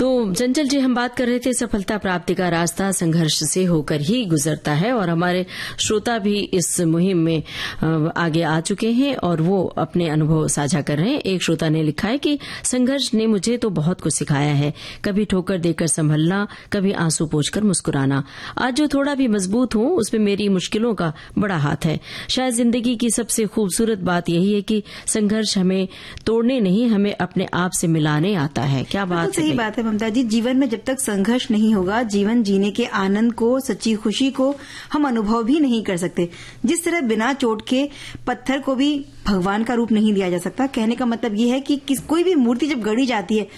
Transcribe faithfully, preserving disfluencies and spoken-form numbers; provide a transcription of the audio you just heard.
तो चंचल जी, हम बात कर रहे थे सफलता प्राप्ति का रास्ता संघर्ष से होकर ही गुजरता है, और हमारे श्रोता भी इस मुहिम में आगे आ चुके हैं और वो अपने अनुभव साझा कर रहे हैं। एक श्रोता ने लिखा है कि संघर्ष ने मुझे तो बहुत कुछ सिखाया है, कभी ठोकर देकर संभलना, कभी आंसू पोंछकर मुस्कुराना। आज जो थोड़ा भी मजबूत हूं उसमें मेरी मुश्किलों का बड़ा हाथ है। शायद जिंदगी की सबसे खूबसूरत बात यही है कि संघर्ष हमें तोड़ने नहीं, हमें अपने आप से मिलाने आता है। क्या बात है? सही बात है ममता जी। जीवन में जब तक संघर्ष नहीं होगा, जीवन जीने के आनंद को, सच्ची खुशी को हम अनुभव भी नहीं कर सकते। जिस तरह बिना चोट के पत्थर को भी भगवान का रूप नहीं दिया जा सकता, कहने का मतलब ये है कि किस कोई भी मूर्ति जब गढ़ी जाती है